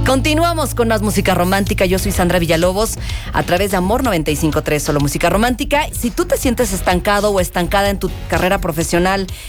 Continuamos con más música romántica. Yo soy Sandra Villalobos a través de Amor 95.3, solo música romántica. Si tú te sientes estancado o estancada en tu carrera profesional,